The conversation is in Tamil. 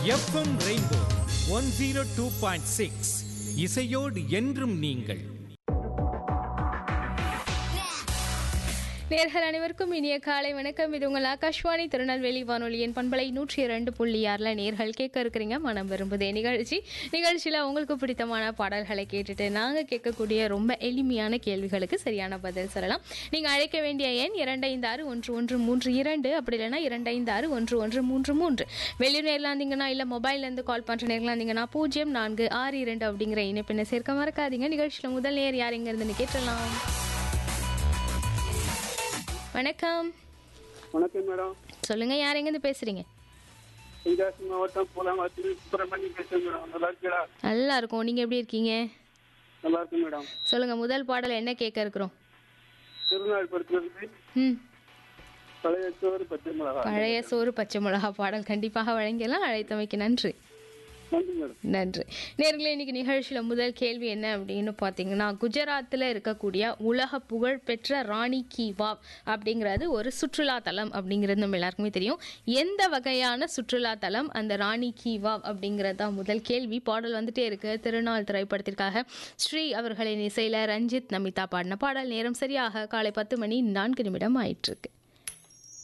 எஃப்எம் ரெயின்போ 102.6 இசையோடு என்றும் நீங்கள். நேர்கள் அனைவருக்கும் இனிய காலை வணக்கம். இது உங்கள் ஆகாஷ்வாணி திருநெல்வேலி வானொலியின் பண்பலை 102.6 நேர்கள் கேட்க இருக்கிறீங்க மனம் விரும்புதே நிகழ்ச்சியில் உங்களுக்கு பிடித்தமான பாடல்களை கேட்டுட்டு நாங்கள் கேட்கக்கூடிய ரொம்ப எளிமையான கேள்விகளுக்கு சரியான பதில் சொல்லலாம். நீங்கள் அழைக்க வேண்டிய எண் 25611332, அப்படி இல்லைன்னா 25611333. வெளியூர் நேரில் இருந்தீங்கன்னா இல்லை மொபைல்லேருந்து கால் பண்ணுற நேரில் இருந்தீங்கன்னா 0462 அப்படிங்கிற இணைப்பினை சேர்க்க மறக்காதீங்க. நிகழ்ச்சியில் முதல் நேர் யார் எங்க இருந்துன்னு கேட்டலாம். வணக்கம். வணக்கம் மேடம். சொல்லுங்க, யார் எங்க இருந்து பேசுறீங்க? தென்காசி மாவட்டம் பூலாங்குளத்தில் சுப்பிரமணியம் பேசுறேன் மேடம். நல்லா இருக்கீங்களா? நல்லா இருக்கும். நீங்க எப்படி இருக்கீங்க? நல்லா இருக்கு மேடம். சொல்லுங்க, முதல் பாடல் என்ன கேட்க இருக்கிறோம்? திருநாள் படுத்துறது பழைய சோறு பச்சை மிளகா. பழைய சோறு பச்சை மிளகா பாடல் கண்டிப்பாக வழங்கலாம். அழைத்தமைக்கு நன்றி. நன்றி. நேர்களே, இன்னைக்கு நிகழ்ச்சியில முதல் கேள்வி என்ன அப்படின்னு பார்த்தீங்கன்னா, குஜராத்தில் இருக்கக்கூடிய உலக புகழ் பெற்ற ராணி கி வாவ் அப்படிங்கிறது ஒரு சுற்றுலா தலம் அப்படிங்கிறது நம்ம எல்லாருக்குமே தெரியும். எந்த வகையான சுற்றுலா தலம் அந்த ராணி கி வாவ் அப்படிங்கிறது தான் முதல் கேள்வி. பாடல் வந்துட்டே இருக்கு. திருநாள் திரைப்படத்திற்காக ஸ்ரீ அவர்களின் இசையில ரஞ்சித் நமிதா பாடின பாடல். நேரம் சரியாக காலை 10 மணி 4 நிமிடம் ஆயிட்டு இருக்கு.